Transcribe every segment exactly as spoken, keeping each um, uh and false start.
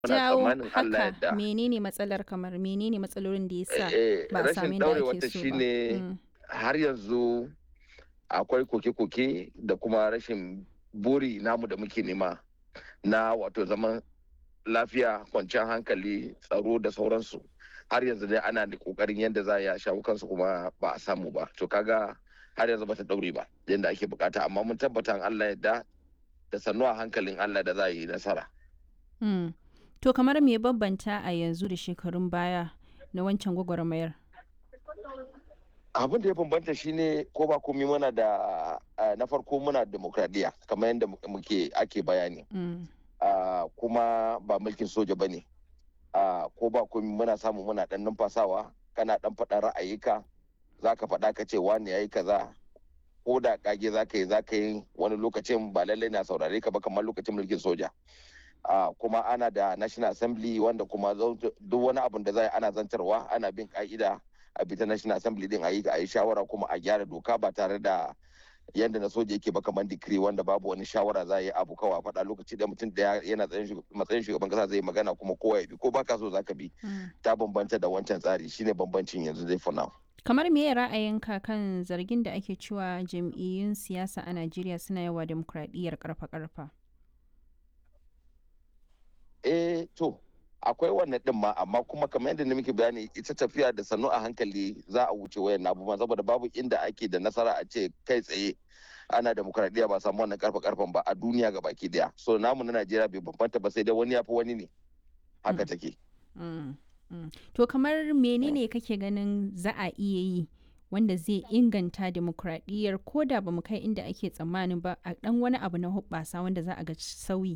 muna jawo tsammanin Allah haka? yadda. Menene matsalar kamar menene matsalolin da ya sa Eh, ba a samu rashin yadda ake ɗaurewata so ba? shine Mm. har yanzu akwai koke-koke da kuma rashin buri namu da muke nema na wato zaman lafiya, kwanciyar hankali, tsaro da sauransu. Har yanzu dai ana da kokarin yadda za a yi shawo kansu kuma ba a samu ba. To kaga har yanzu ba ta daure ba yadda ake bukata, amma mun tabbata in Allah yadda da sannu a hankalin Allah da za a yi nasara. Mm. To kamar me ya bambanta a yanzu da shekarun baya na wancan gwagwarmayar? Abin da ya bambanta shine ko ba komai muna da ah, na farko muna demokradiyya kamar yadda muke ake bayani. Mm. Ah, kuma ba mulkin soja ba ne. Ah, ko ba komai muna samu muna dan numfasawa, kana dan faɗa ra'ayika, za ka faɗa ka ce wani yayi kaza, ko da kage za ka yi za ka yi wani lokacin ba lallai na saurare ka ba kamar lokacin mulkin soja. Ah, kuma ana da national assembly wanda kuma zau- duk wani abun da za a yi ana zantarwa, ana bin ka'ida a bita national assembly din a yi a yi shawara kuma a gyara doka ba tare da yadda na soja yake ba kamar decree wanda babu wani shawara za a yi abu kawai a faɗa lokaci da mutum da yana tsayin shugab- matsayin shugaban kasa zai yi magana kuma kowa ya bi ko baka so za ka bi. Mm. Ta bambanta da wancan tsari, shine bambancin yanzu dai for now. Kamar me ra'ayinka kan zargin da ake cewa jam'iyyun siyasa a Najeriya suna yawa demokradiyyar karfa-karfa? Eh to akwai wannan din ma, amma kuma kamar yadda na muke bayani ita tafiya da sannu a hankali za a wuce wayan abubuwan saboda babu inda ake da nasara a ce kai tsaye ana demokradiyya ba samu wannan karfa karfan ba a duniya ga baki daya. So namu na Najeriya bai bambanta ba sai dai wani ya fi wani ne, haka Mm. take. Mm. Mm. To kamar menene kake ganin za a iya yi wanda zai inganta demokradiyyar ko da ba mu kai inda ake tsammanin ba a dan wani abu na hubbasa wanda za a ga sauyi?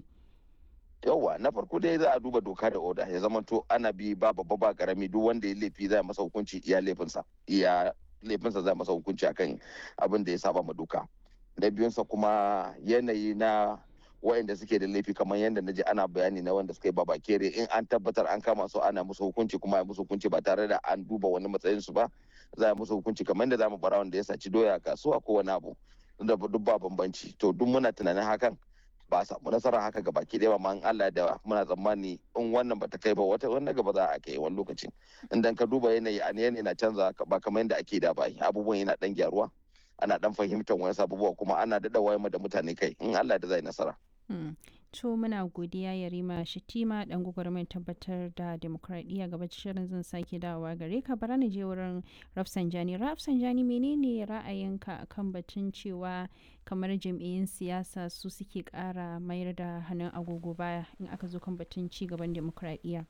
Yauwa na farko dai za a duba doka da oda ya zama to ana bi ba babba ba karami, duk wanda ya laifi za a masa hukunci iya laifinsa iya laifinsa za a masa hukunci akan abin da ya saba ma doka. Na biyunsa kuma yanayi na waɗanda suke da laifi kamar yadda na ji ana bayani na wanda suka yi babakere, in an tabbatar an kama su ana musu hukunci kuma a musu hukunci ba tare da an duba wani matsayin su ba, za a musu hukunci kamar yadda za mu bara wanda ya saci doya a kasuwa ko wani abu da duk ba bambanci. To duk muna tunanin hakan ba a samu nasara haka ga baki ɗaya ba, ma in Allah da muna tsammani in wannan bata kai ba wata wannan gaba za a kai wani lokacin. Idan ka duba yanayi a yanayi na canza ba kamar yadda ake da ba, abubuwan yana dan gyaruwa, ana dan fahimtar wani abubuwa kuma ana daɗa wayar da mutane kai, in Allah da zai nasara. Mm. To muna godiya Yarima Shitima dan gwagwarmayar tabbatar da demokradiyya gaba shirin zan sake dawowa gare ka bara ni je wurin Rafsanjani. Rafsanjani menene ra'ayinka akan batun cewa kamar jam'iyyun siyasa su suke kara mayar da hannun agogo baya in aka zo kan batun ci gaban demokradiyya?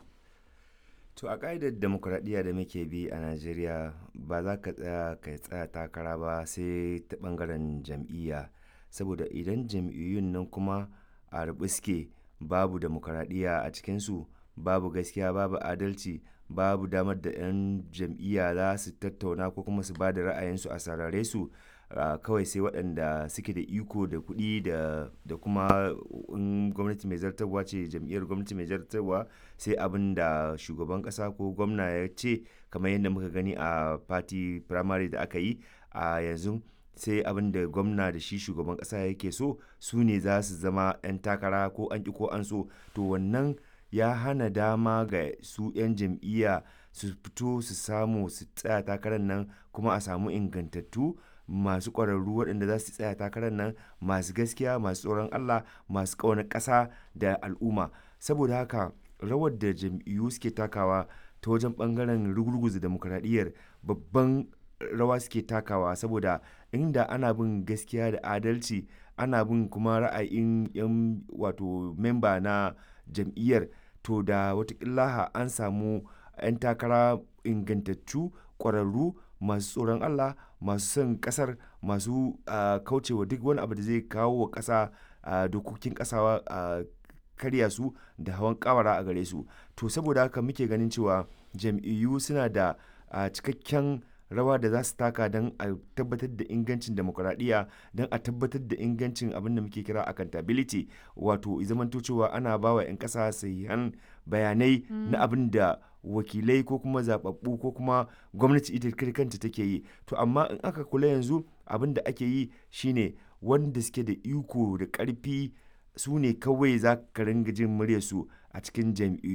To a ƙa'idar demokuraɗiyya da muke bi a Najeriya ba za ka tsaya ka tsaya takara ba sai ta ɓangaren jam'iyya, saboda idan jam'iyyun nan kuma a ruɓe suke babu demokuraɗiyya a cikinsu, babu gaskiya, babu adalci, babu damar da 'yan jam'iyya za su tattauna ko kuma su ba da ra'ayinsu a saurare su. Uh, kawai sai waɗanda suke da iko da kuɗi da, da kuma in gwamnati mai zartarwa ce jam'iyyar gwamnati mai zartarwa sai abin da shugaban ƙasa ko gwamna ya ce, kamar yadda muka gani a party primary da aka yi a yanzu, sai abin da gwamna da shi shugaban ƙasa yake so su ne za su zama 'yan takara ko an ƙi ko an so. To wannan ya hana dama ga su 'yan jam'iyya su fito su samu su tsaya takarar nan kuma a samu ingantattu masu ƙwararru waɗanda za su tsaya takarar nan, masu gaskiya, masu tsoron Allah, masu ƙaunar ƙasa da al'umma. Saboda haka rawar da jam'iyyu suke takawa ta wajen ɓangaren rugurguza demokradiyyar babban rawa suke takawa, saboda inda ana bin gaskiya da adalci ana bin kuma ra'ayin 'yan wato memba na jam'iyyar, to da watakila an samu 'yan takara ingantattu, ƙwararru, masu tsoron Allah, masu son kasar, masu uh, kaucewa duk wani abu da zai kawo wa ƙasa uh, dokokin ƙasa uh, karya su da hawan kawara a gare su. To saboda haka muke ganin cewa jam'iyyu suna da uh, cikakken rawa da za su taka don a tabbatar da ingancin demokuraɗiyya, don a tabbatar da ingancin abin da muke kira accountability, wato zamanto cewa ana ba wa 'yan ƙasa sahihan bayanai mm. na abin da wakilai ko kuma zababbu ko kuma gwamnati ita kanta take yi. To amma in aka kula yanzu abin da ake yi shine wanda suke da iko da ƙarfi su ne kawai za ka ringa jin muryarsu a cikin jam'iyyu